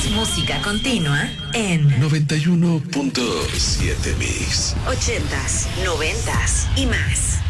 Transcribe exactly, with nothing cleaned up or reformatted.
Música continua en noventa y uno punto siete Mix. ochentas, noventas y más.